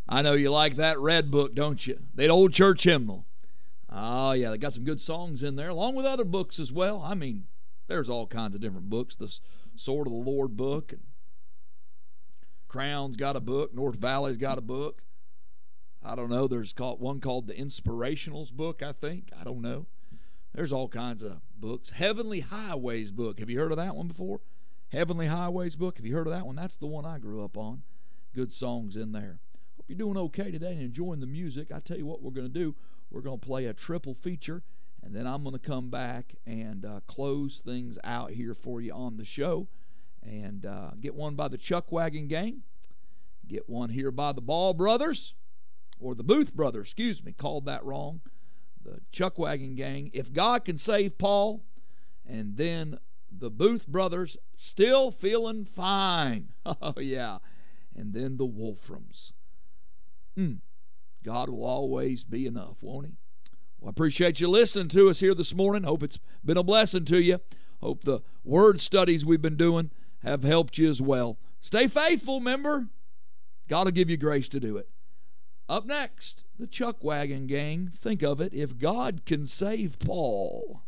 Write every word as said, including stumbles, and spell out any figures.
I know you like that Red Book, don't you? That old church hymnal. Oh, yeah, they got some good songs in there, along with other books as well. I mean, there's all kinds of different books. The Sword of the Lord book, and Crown's got a book. North Valley's got a book. I don't know. There's called, one called the Inspirationals book, I think. I don't know. There's all kinds of books. Heavenly Highways book. Have you heard of that one before? Heavenly Highways book. Have you heard of that one? That's the one I grew up on. Good songs in there. Hope you're doing okay today and enjoying the music. I tell you what we're going to do. We're going to play a triple feature, and then I'm going to come back and uh, close things out here for you on the show. And uh, get one by the Chuck Wagon Gang. Get one here by the Ball Brothers, or the Booth Brothers, excuse me, called that wrong. The Chuck Wagon Gang, If God Can Save Paul, and then the Booth Brothers, Still Feeling Fine. Oh, yeah. And then the Wolframs. Mm. God will always be enough, won't he? Well, I appreciate you listening to us here this morning. Hope it's been a blessing to you. Hope the word studies we've been doing have helped you as well. Stay faithful, member. God will give you grace to do it. Up next, the Chuck Wagon Gang. Think of it, If God Can Save Paul.